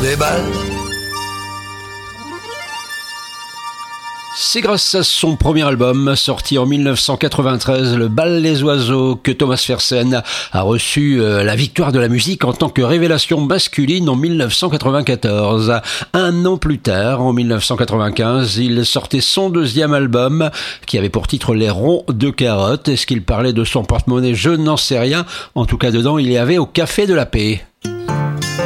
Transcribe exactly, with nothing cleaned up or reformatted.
des balles. C'est grâce à son premier album, sorti en mille neuf cent quatre-vingt-treize, Le Bal les Oiseaux, que Thomas Fersen a reçu la victoire de la musique en tant que révélation masculine en mille neuf cent quatre-vingt-quatorze. Un an plus tard, en mille neuf cent quatre-vingt-quinze, il sortait son deuxième album, qui avait pour titre Les Ronds de Carotte. Est-ce qu'il parlait de son porte-monnaie? Je n'en sais rien. En tout cas, dedans, il y avait Au Café de la Paix.